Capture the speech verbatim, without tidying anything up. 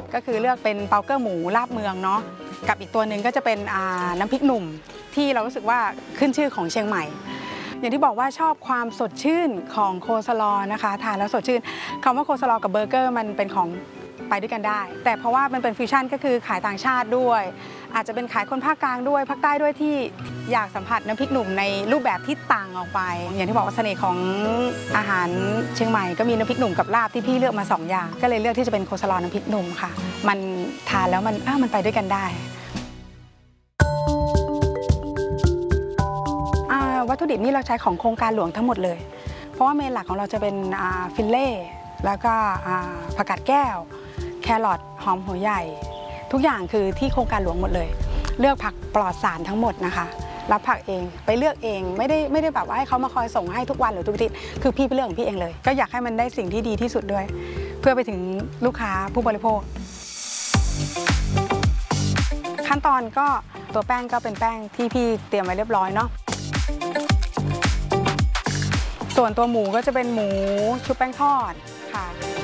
ก็คือเลือกเป็นเปาเกอร์หมูลาบเมืองเนาะกับอีกตัวหนึ่งก็จะเป็นน้ำพริกหนุ่มที่เรารู้สึกว่าขึ้นชื่อของเชียงใหม่อย่างที่บอกว่าชอบความสดชื่นของโคสลอนะคะทานแล้วสดชื่นคำว่าโคสลอกับเบอร์เกอร์มันเป็นของไปด้วยกันได้แต่เพราะว่ามันเป็นฟิวชั่นก็คือขายต่างชาติด้วยอาจจะเป็นขายคนภาคกลางด้วยภาคใต้ด้วยที่อยากสัมผัสน้ำพริกหนุ่มในรูปแบบที่ต่างออกไปอย่างที่บอกว่าเสน่ห์ของอาหารเชียงใหม่ก็มีน้ำพริกหนุ่มกับลาบที่พี่เลือกมาสองอย่างก็เลยเลือกที่จะเป็นโคสลอน้ำพริกหนุ่มค่ะมันทานแล้วมันอ้ามันไปด้วยกันได้วัตถุดิบนี่เราใช้ของโครงการหลวงทั้งหมดเลยเพราะว่าเมนหลักของเราจะเป็นฟิลเล่แล้วก็ผักกาดแก้วแครอทหอมหัวใหญ่ทุกอย่างคือที่โครงการหลวงหมดเลยเลือกผักปลอดสารทั้งหมดนะคะรับผักเองไปเลือกเองไม่ได้ไม่ได้แบบว่าให้เขามาคอยส่งให้ทุกวันหรือทุกอาทิตย์คือพี่ไปเลือกของพี่เองเลยก็อยากให้มันได้สิ่งที่ดีที่สุดด้วยเพื่อไปถึงลูกค้าผู้บริโภคขั้นตอนก็ตัวแป้งก็เป็นแป้งที่พี่เตรียมไว้เรียบร้อยเนาะส่วนตัวหมูก็จะเป็นหมูชุบแป้งทอดค่ะ